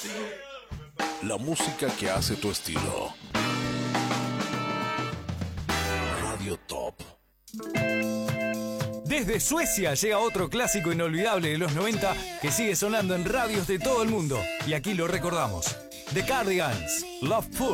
La música que hace tu estilo. Radio Top. Desde Suecia llega otro clásico inolvidable de los 90 que sigue sonando en radios de todo el mundo. Y aquí lo recordamos. The Cardigans, Love Full.